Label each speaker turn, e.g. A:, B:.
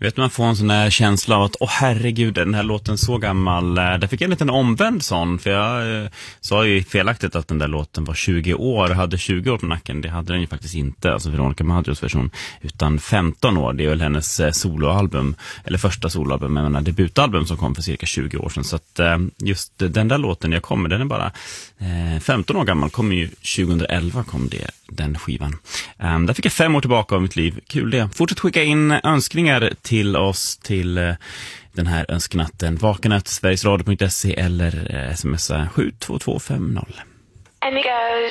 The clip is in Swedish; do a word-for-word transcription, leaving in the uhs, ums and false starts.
A: Vet man får en sån här känsla av att åh herregud, den här låten så gammal. Där fick jag en liten omvänd sån, för jag eh, sa ju felaktigt att den där låten var tjugo år, hade tjugo år på nacken. Det hade den ju faktiskt inte, alltså Veronica Maggios version, utan femton år. Det är väl hennes eh, soloalbum, eller första soloalbum, jag menar debutalbum som kom för cirka tjugo år sedan. Så att eh, just den där låten jag kommer, den är bara eh, femton år gammal, kom ju tjugoelva kom det, den skivan. Um, där fick jag fem år tillbaka av mitt liv. Kul det. Fortsätt skicka in önskningar till oss till uh, den här önsknatten. Vakenat, sverigesradio punkt se eller uh, smsa sju två två fem noll.